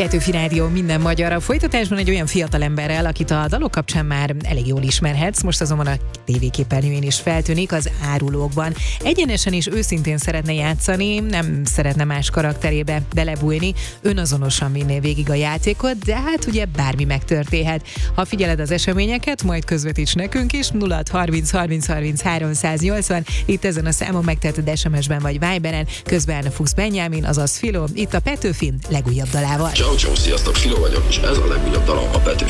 Petőfi Rádió minden magyar. A folytatásban egy olyan fiatalemberrel, akit a dalok kapcsán már elég jól ismerhetsz, most azonban a tévéképernyőjén is feltűnik az Árulókban. Egyenesen és őszintén szeretne játszani, nem szeretne más karakterébe belebújni, önazonosan vinné végig a játékot, de hát ugye bármi megtörténhet. Ha figyeled az eseményeket, majd közvetíts nekünk is, 0630 30 30 380, itt ezen a számon megteheted SMS-ben vagy Viberen, közben Fuchs Benyámin, azaz Filó, itt a Petőfin legújabb dalával. Ciao, sziasztok, Filó vagyok, és ez a legújabb dalom a Petőfi.